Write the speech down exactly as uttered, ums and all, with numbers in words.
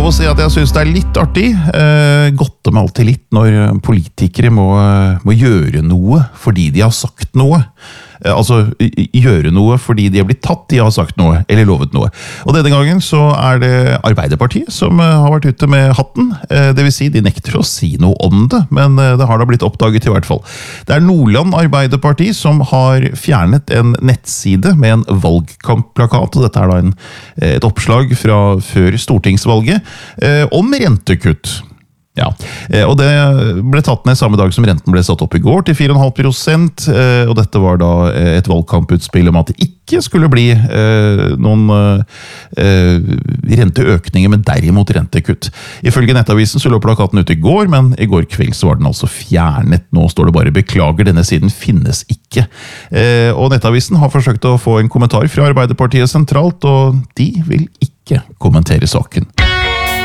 lov å si at jeg synes det er litt artig. Eh, godter meg alltid litt når politikere må, må gjøre noe fordi de har sagt noe. Eh, altså gjøre noe fordi de har blitt tatt, de har sagt noe, eller lovet noe. Og denne gangen så er det Arbeiderpartiet som har vært ute med hatten. Eh, det vil si, de nekter å si noe om det, men det har da blitt oppdaget i hvert fall. Det er Nordland Arbeiderparti som har fjernet en nettside med en valgkampplakat, og dette er da en, et oppslag fra før stortingsvalget, eh, om rentekutt. Ja, og det ble tatt ned samme dag som renten ble satt opp i går til fire komma fem prosent, og dette var da et valgkamputspill om at det ikke skulle bli noen renteøkninger, men derimot rentekutt. Ifølge Nettavisen så lå plakaten ute i går, men i går kveld så var den altså fjernet. Nå står det bare beklager, denne siden finnes ikke. Og Nettavisen har forsøkt å få en kommentar fra Arbeiderpartiet sentralt, og de vil ikke kommentere saken.